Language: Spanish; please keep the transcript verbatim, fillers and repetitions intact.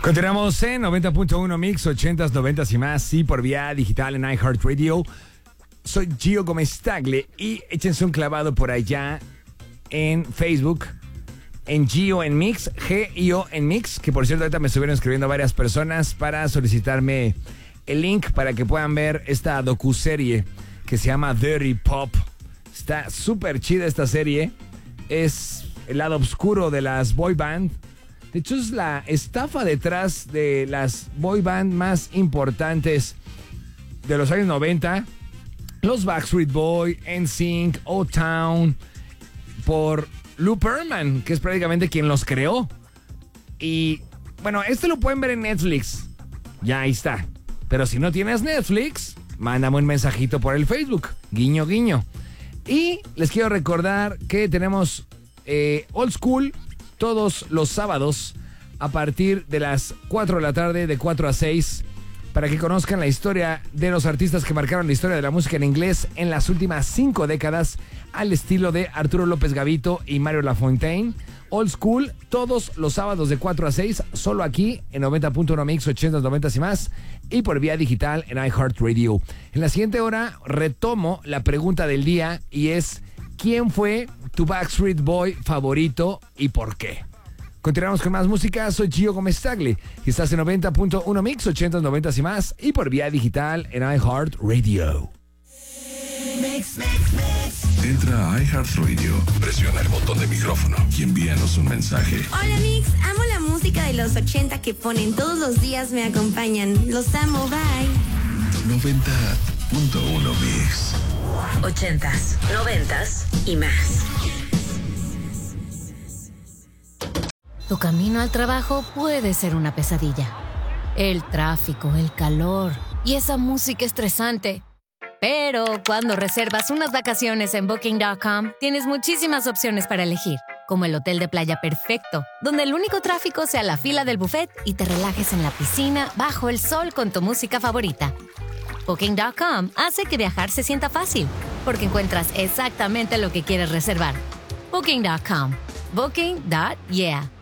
Continuamos en noventa punto uno Mix, ochentas, noventas y más, sí, por vía digital en iHeartRadio. Soy Gio Gómez Tagle y échense un clavado por allá en Facebook, en Gio en Mix, G I O en Mix, que por cierto ahorita me estuvieron escribiendo varias personas para solicitarme el link para que puedan ver esta docuserie que se llama Dirty Pop. Está súper chida esta serie, es el lado oscuro de las boy band. De hecho, es la estafa detrás de las boy band más importantes de los años noventa. Los Backstreet Boys, N Sync, O-Town, por Lou Pearlman, que es prácticamente quien los creó. Y, bueno, este lo pueden ver en Netflix. Ya ahí está. Pero si no tienes Netflix, mándame un mensajito por el Facebook. Guiño, guiño. Y les quiero recordar que tenemos eh, Old School todos los sábados a partir de las cuatro de la tarde, de cuatro a seis, para que conozcan la historia de los artistas que marcaron la historia de la música en inglés en las últimas cinco décadas, al estilo de Arturo López Gavito y Mario Lafontaine. Old School, todos los sábados de cuatro a seis, solo aquí en noventa punto uno Mix, ochentas, noventas y más, y por vía digital en iHeartRadio. En la siguiente hora retomo la pregunta del día y es: ¿quién fue tu Backstreet Boy favorito y por qué? Continuamos con más música. Soy Gio Gómez Tagle y estás en noventa punto uno Mix, ochentas, noventas y más, y por vía digital en iHeartRadio. Mix, mix, mix. Entra a iHeartRadio, presiona el botón de micrófono y envíanos un mensaje. Hola Mix, amo la música de los ochenta que ponen todos los días, me acompañan. Los amo, bye. noventa punto uno Mix. Ochentas, noventas y más. Tu camino al trabajo puede ser una pesadilla. El tráfico, el calor y esa música estresante. Pero cuando reservas unas vacaciones en Booking punto com, tienes muchísimas opciones para elegir, como el hotel de playa perfecto, donde el único tráfico sea la fila del buffet y te relajes en la piscina bajo el sol con tu música favorita. Booking punto com hace que viajar se sienta fácil, porque encuentras exactamente lo que quieres reservar. Booking punto com. Booking. Yeah.